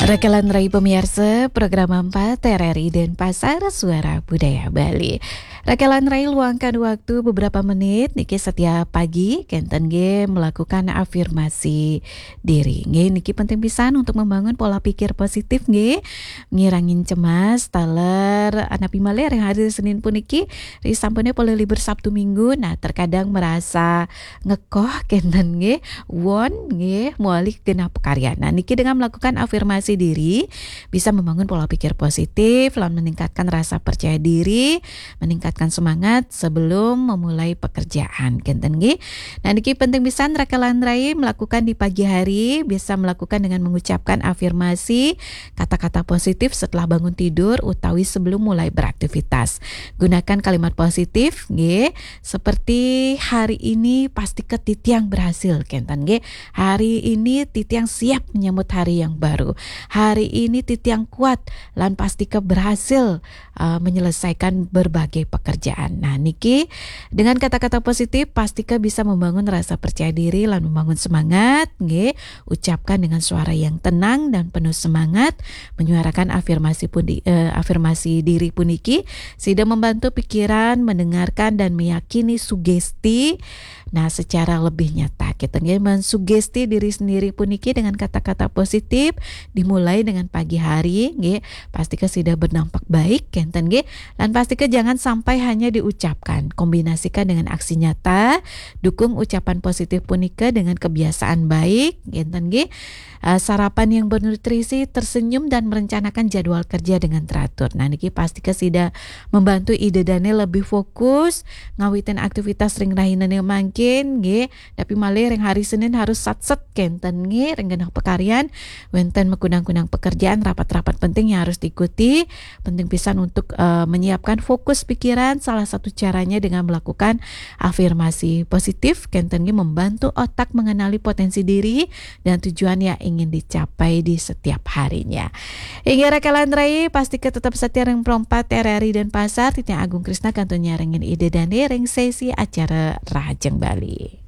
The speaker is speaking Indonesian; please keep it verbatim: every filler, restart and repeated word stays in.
Rekalan Rai pemirsa program empat R R I dan Pasar Suara Budaya Bali. Rekalan Rai luangkan waktu beberapa menit niki setiap pagi kenten ge melakukan afirmasi diri. Nge niki penting pisan untuk membangun pola pikir positif nge, ngirangin cemas taler anak pimaler yang hadir Senin puniki ri sampune pola libur Sabtu Minggu. Nah terkadang merasa ngekoh kenten nge won nge mualik genap pekarya. Nah niki dengan melakukan afirmasi diri bisa membangun pola pikir positif dan meningkatkan rasa percaya diri, meningkatkan semangat sebelum memulai pekerjaan. Kenten nggih. Nah niki penting pisan rekalan Rai melakukan di pagi hari, bisa melakukan dengan mengucapkan afirmasi, kata-kata positif setelah bangun tidur utawi sebelum mulai beraktivitas. Gunakan kalimat positif nggih, seperti hari ini pasti ke titiang berhasil. Kenten nggih. Hari ini titiang siap menyambut hari yang baru. Hari ini titiang kuat lan pasti ke berhasil uh, menyelesaikan berbagai pekerjaan. Nah niki dengan kata-kata positif pastika bisa membangun rasa percaya diri lan membangun semangat nggih. Ucapkan dengan suara yang tenang dan penuh semangat, menyuarakan afirmasi pun di, uh, afirmasi diri puniki sehingga membantu pikiran mendengarkan dan meyakini sugesti nah secara lebih nyata. Kita nggih mensugesti diri sendiri puniki dengan kata-kata positif dimulai dengan pagi hari nggih, pastika sudah berdampak baik kenten nggih. Dan pastika jangan sampai hanya diucapkan, kombinasikan dengan aksi nyata, dukung ucapan positif punika dengan kebiasaan baik kenten nggih. Uh, sarapan yang bernutrisi, tersenyum dan merencanakan jadwal kerja dengan teratur. Nah niki pastika sudah membantu ide dane lebih fokus ngawitin aktivitas ring rahinan yang mangkin nggih. Tapi malah ring hari Senin harus satset kenten nggih ring genah pekaryan wenten mekundang-kundang pekerjaan, rapat-rapat penting yang harus diikuti. Penting pisan untuk uh, menyiapkan fokus pikiran. Salah satu caranya dengan melakukan afirmasi positif kenten nggih, membantu otak mengenali potensi diri dan tujuan yang ingin dicapai di setiap harinya. Hingga rekalan Rai pastikan tetap setia ring perempat R R I dan Pasar Titiang Agung Krisna kantonnya ringin ide dan ring sesi acara Rajeng Bali.